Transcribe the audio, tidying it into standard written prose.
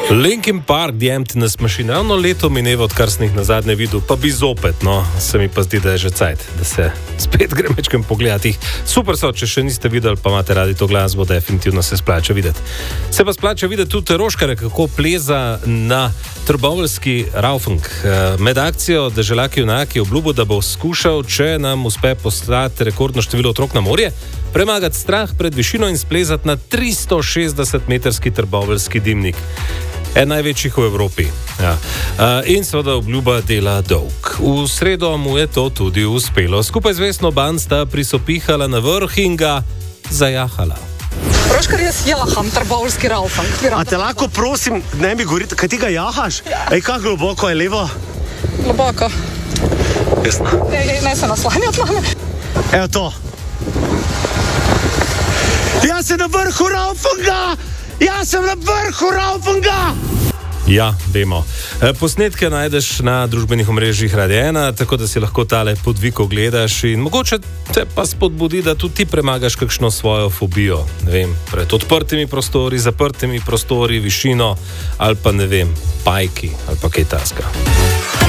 Linkin Park, The Emptiness Machine, ravno leto mineva, odkar sem jih na zadnje videl, pa bi zopet, no, se mi pa zdi, da je že cajt, da se spet grem večkrat pogledati. Super so, če še niste videli, pa imate radi to glasbo, definitivno se splača videti. Se pa splača videti tudi Roškare, kako pleza na trboveljski Raufung. Med akcijo Deželaki junaki obljubo, da bo skušal, če nam uspe poslati rekordno število otrok na morje, premagati strah pred višino in splezati na 360-metrski trboveljski dimnik. En največjih v Evropi. Ja. In seveda obljuba dela dolg. V sredo mu je to tudi uspelo. Skupaj z Vesno Ban sta prisopihala na vrh in ga zajahala. Roškar, jaz jaham trboveljski Raufung. A te lahko prosim, ne mi govoriti, kaj ti ga jahaš? Ja. Ej, kako globoko je levo? Globoko. Jasno. Ne se naslanjati na me. Evo to. Jaz sem na vrhu Raufunga! Jaz sem na vrhu Raufunga! Ja, vemo. Posnetke najdeš na družbenih omrežjih Radia 1, tako da si lahko tale podvig ogledaš in mogoče te pa spodbudi, da tudi ti premagaš kakšno svojo fobijo. Ne vem, pred odprtimi prostori, zaprtimi prostori, višino ali pa ne vem, pajki ali pa kaj taskega.